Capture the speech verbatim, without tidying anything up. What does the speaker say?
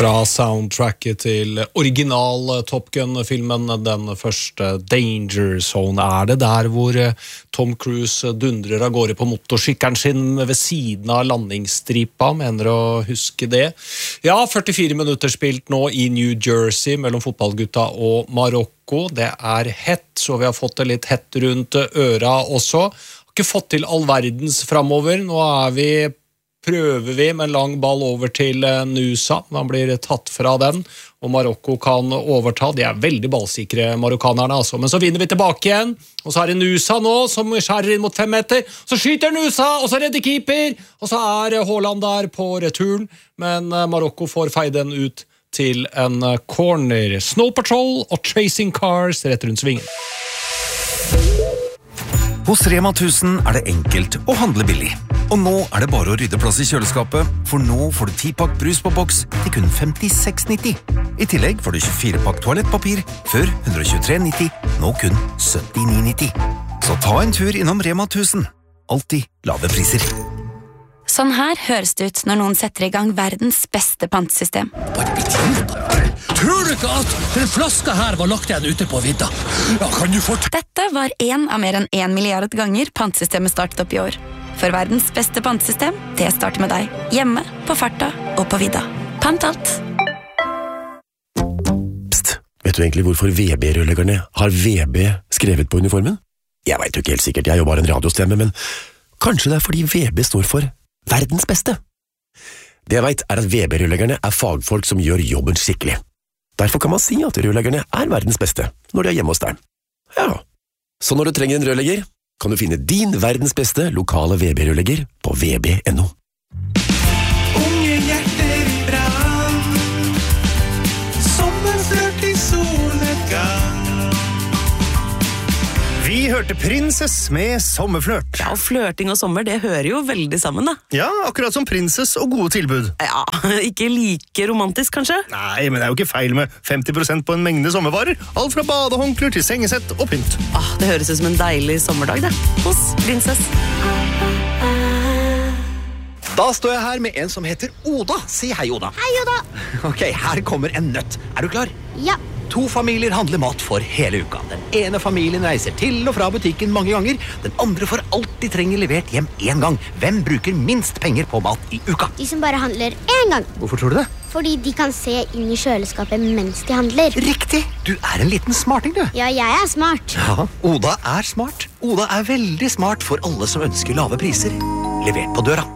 Fra soundtracket til original Top Gun-filmen, den første Danger Zone, er det der hvor Tom Cruise dundrer av gårde på motorsykkelen sin ved siden av landingsstripa, mener å huske det. Ja, førtifire minutter spilt nå i New Jersey mellom fotballgutta og Marokko. Det er hett, så vi har fått det litt hett rundt øra også. Har ikke fått til all verdens fremover. Nå er vi prøver vi med en lang ball over til Nusa. Man blir tatt fra den, og Marokko kan overta. De er veldig ballsikre, marokkanerne, altså. Men så vinner vi tilbake igjen, og så er det Nusa nå, som skjærer inn mot fem meter. Så skyter Nusa, og så redder keeper, og så er Haaland der på returen. Men Marokko får feid den ut til en corner. Snow Patrol og Chasing Cars rett rundt svingen. Hos Rema tusen er det enkelt å handle billig. Og nå er det bare å rydde plass i kjøleskapet, for nå får du ti pakk brus på boks til kun femtiseks nitti. I tillegg får du tjuefire pakk toalettpapir, før ett hundre tjuetre nitti, nå kun syttini nitti. Så ta en tur innom Rema tusen. Alltid lave priser. Sånn her høres det ut når noen setter i gang verdens beste pantesystem. Tror du ikke at den flaska her var lagt igjen ute på vidda? Ja, kan du fort... Dette var en av mer enn en milliard ganger pantesystemet startet opp i år. For verdens beste pantesystem, det starter med deg. Hjemme, på farta og på vidda. Pant alt. Psst, vet du egentlig hvorfor V B-rørleggerne har V B skrevet på uniformen? Jeg vet jo ikke helt sikkert, jeg er jo bare en radiostemme, men kanskje det er fordi V B står for verdens beste. Det jeg vet er at V B-rørleggerne er fagfolk som gjør jobben skikkelig. Derfor kan man si at rørleggerne er verdens beste når de er hjemme hos deg. Ja, så når du trenger en rørlegger, kan du finne din verdens beste lokale V B-rørlegger på v b punktum no. Unge hjerter i brann, sommerflørt i solnedgang. Vi hørte Princess med Sommerflørt. Ja, og flørting og sommer, det hører jo veldig sammen da. Ja, akkurat som Princess og gode tilbud. Ja, ikke like romantisk kanskje? Nei, men det er jo ikke feil med femti prosent på en mengde sommervarer. Alt fra badehåndklær til sengesett og pynt. Ah, det høres ut som en deilig sommerdag det, hos Princess. Da står jeg her med en som heter Oda. Si hei, Oda. Hei, Oda. Ok, her kommer en nøtt. Er du klar? Ja. To familier handler mat for hele uka. Den ene familien reiser til og fra butikken mange ganger. Den andre får alt de trenger levert hjem en gang. Hvem bruker minst penger på mat i uka? De som bare handler en gang. Hvorfor tror du det? Fordi de kan se inn i kjøleskapet mens de handler. Riktig! Du er en liten smarting, du. Ja, jeg er smart. Ja, Oda er smart. Oda er veldig smart for alle som ønsker lave priser. Levert på døra.